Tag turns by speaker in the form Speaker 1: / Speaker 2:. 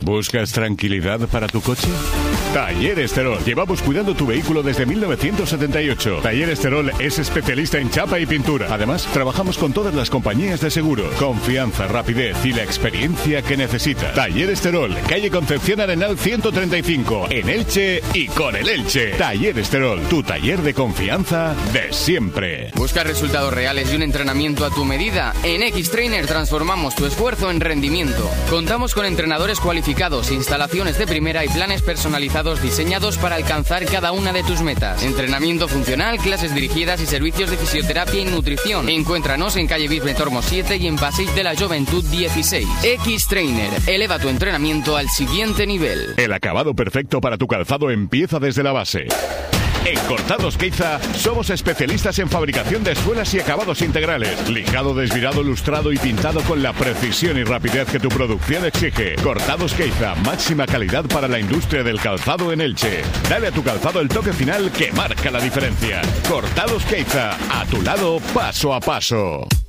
Speaker 1: ¿Buscas tranquilidad para tu coche? Talleres Terol. Llevamos cuidando tu vehículo desde 1978. Talleres Terol es especialista en chapa y pintura. Además, trabajamos con todas las compañías de seguro. Confianza, rapidez y la experiencia que necesitas. Talleres Terol, calle Concepción Arenal 135, en Elche y con el Elche. Talleres Terol, tu taller de confianza de siempre.
Speaker 2: ¿Buscas resultados reales y un entrenamiento a tu medida? En X-Trainer transformamos tu esfuerzo en rendimiento. Contamos con entrenadores cualificados, instalaciones de primera y planes personalizados diseñados para alcanzar cada una de tus metas. Entrenamiento funcional, clases dirigidas y servicios de fisioterapia y nutrición. Encuéntranos en calle Bisbe Tormo 7 y en Passeig de la Juventud 16. X-Trainer, eleva tu entrenamiento al siguiente nivel.
Speaker 1: El acabado perfecto para tu calzado empieza desde la base. En Cortados Queiza somos especialistas en fabricación de suelas y acabados integrales. Lijado, desvirado, lustrado y pintado con la precisión y rapidez que tu producción exige. Cortados Queiza, máxima calidad para la industria del calzado en Elche. Dale a tu calzado el toque final que marca la diferencia. Cortados Queiza, a tu lado paso a paso.